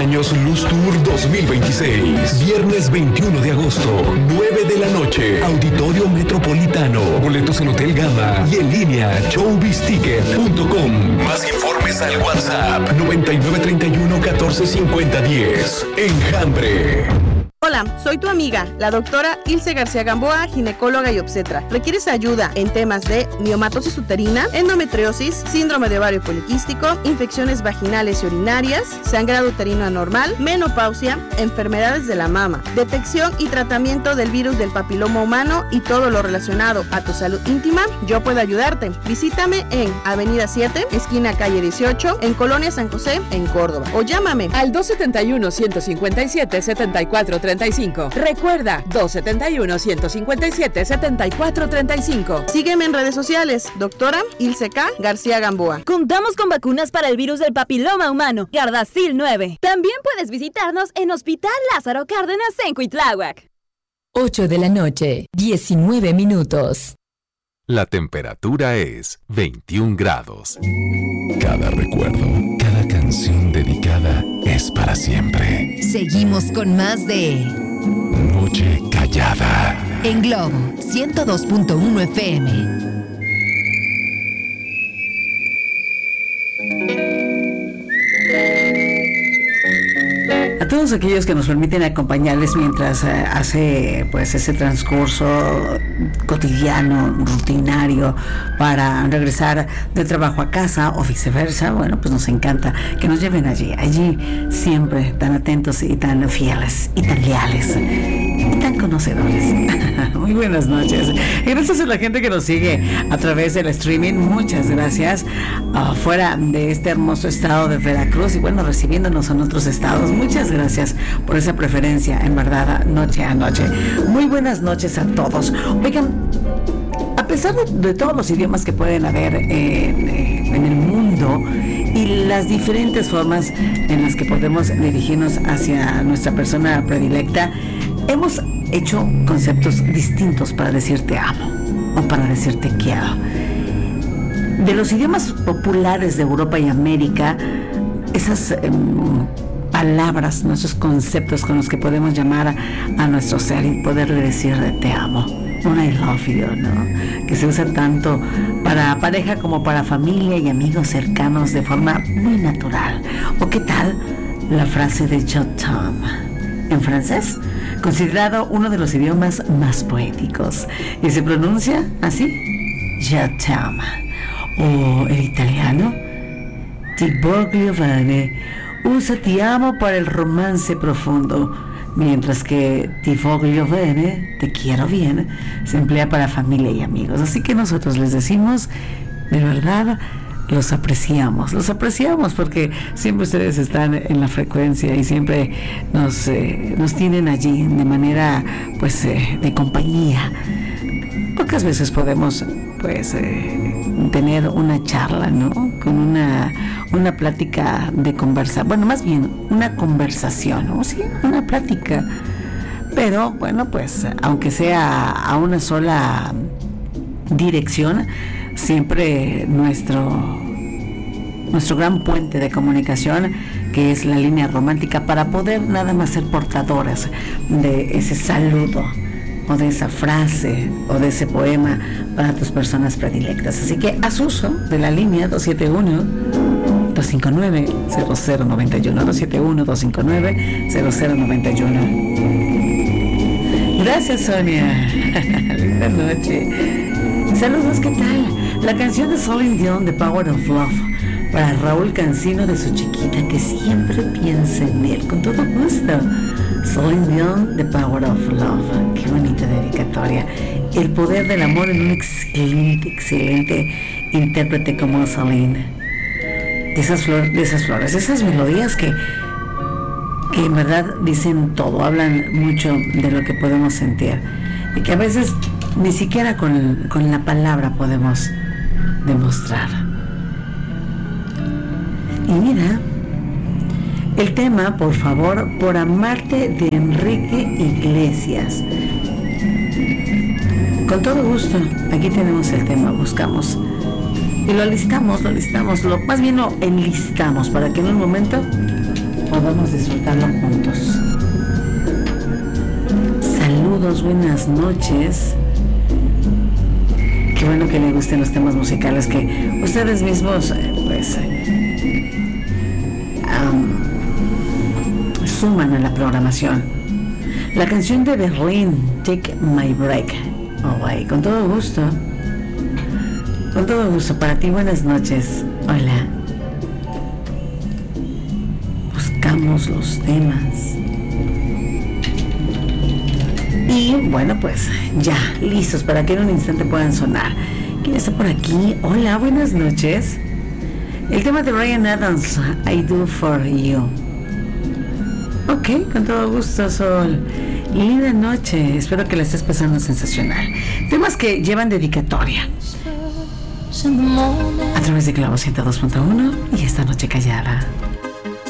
años Luz Tour 2026. Viernes 21 de agosto, 9 de la noche. Auditorio Metropolitano. Boletos en Hotel Gama y en línea showbizticket.com. Más informes al WhatsApp 9931 1450 10. Enjambre. Hola, soy tu amiga, la doctora Ilse García Gamboa, ginecóloga y obstetra. ¿Requieres ayuda en temas de miomatosis uterina, endometriosis, síndrome de ovario poliquístico, infecciones vaginales y urinarias, sangrado uterino anormal, menopausia, enfermedades de la mama, detección y tratamiento del virus del papiloma humano y todo lo relacionado a tu salud íntima? Yo puedo ayudarte. Visítame en Avenida 7, esquina calle 18, en Colonia San José, en Córdoba. O llámame al 271-157-7435. Recuerda, 271-157-7435. Sígueme en redes sociales, doctora Ilse K. García Gamboa. Contamos con vacunas para el virus del papiloma humano, Gardasil 9. También puedes visitarnos en Hospital Lázaro Cárdenas en Cuitláhuac. 8 de la noche, 19 minutos. La temperatura es 21 grados. Cada recuerdo, cada canción dedicada es para siempre. Seguimos con más de Noche Callada en Globo 102.1 FM. A todos aquellos que nos permiten acompañarles mientras hace pues ese transcurso cotidiano, rutinario, para regresar del trabajo a casa o viceversa, bueno, pues nos encanta que nos lleven allí siempre tan atentos y tan fieles y tan leales y tan conocedores. Muy buenas noches. Gracias a la gente que nos sigue a través del streaming, muchas gracias. Fuera de este hermoso estado de Veracruz y bueno, recibiéndonos en otros estados, muchas gracias por esa preferencia, en verdad, noche a noche. Muy buenas noches a todos. Oigan, a pesar de todos los idiomas que pueden haber en el mundo y las diferentes formas en las que podemos dirigirnos hacia nuestra persona predilecta, hemos hecho conceptos distintos para decir te amo o para decir te quiero. De los idiomas populares de Europa y América, esas palabras, nuestros conceptos con los que podemos llamar a nuestro ser y poderle decir te amo, un I love you, ¿no? Que se usa tanto para pareja como para familia y amigos cercanos de forma muy natural. ¿O qué tal la frase de je t'aime? En francés, considerado uno de los idiomas más poéticos, y se pronuncia así, je t'aime. O el italiano, ti voglio bene, usa ti amo para el romance profundo, mientras que ti voglio bene, te quiero bien, se emplea para familia y amigos. Así que nosotros les decimos, de verdad, los apreciamos porque siempre ustedes están en la frecuencia y siempre nos tienen allí de manera pues de compañía. Pocas veces podemos pues tener una charla, ¿no? Con una plática de conversa, bueno, más bien una conversación, ¿no? Sí, una plática. Pero bueno, pues aunque sea a una sola dirección, siempre nuestro gran puente de comunicación, que es la línea romántica, para poder nada más ser portadoras de ese saludo o de esa frase o de ese poema para tus personas predilectas. Así que haz uso de la línea 271-259-0091, 271-259-0091. Gracias, Sonia. Linda noche. Saludos, ¿qué tal? La canción de Celine Dion, The Power of Love, para Raúl Cancino, de su chiquita, que siempre piensa en él, con todo gusto. Celine Dion, The Power of Love. Qué bonita dedicatoria. El poder del amor en un excelente intérprete como Celine. De esas flores, esas melodías que en verdad dicen todo, hablan mucho de lo que podemos sentir. Y que a veces ni siquiera con la palabra podemos demostrar. Y mira, el tema, por favor, Por amarte, de Enrique Iglesias. Con todo gusto, aquí tenemos el tema, buscamos y lo enlistamos, más bien lo enlistamos para que en un momento podamos disfrutarlo juntos. Saludos, buenas noches. Qué bueno que le gusten los temas musicales que ustedes mismos suman a la programación. La canción de Berlín, Take My Break. Con todo gusto. Con todo gusto. Para ti, buenas noches. Hola. Buscamos los temas. Y bueno, pues ya, listos para que en un instante puedan sonar. ¿Quién está por aquí? Hola, buenas noches. El tema de Bryan Adams, I Do For You. Ok, con todo gusto, Sol. Linda noche, espero que la estés pasando sensacional. Temas que llevan dedicatoria a través de Clavo 102.1 y esta noche callada.